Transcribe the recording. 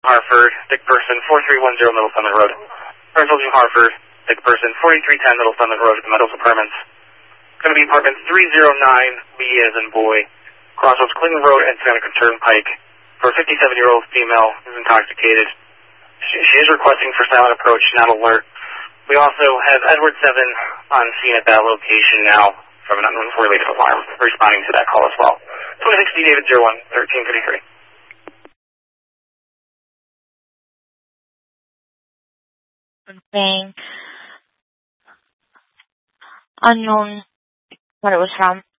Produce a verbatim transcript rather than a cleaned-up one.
Hartford, sick person, four three one zero Middle Summit Road. Rental to Hartford, sick person, forty-three ten Middle Summit Road, Meadows Apartments. It's going to be apartment three oh nine, B as in boy, Crossroads Clinton Road and Seneca Turnpike. For a fifty-seven-year-old female who's intoxicated. She, she is requesting for silent approach, not alert. We also have Edward seven on scene at that location now from an unrelated alarm, responding to that call as well. twenty-six D David zero one, thirteen thirty-three. Something unknown what it was from.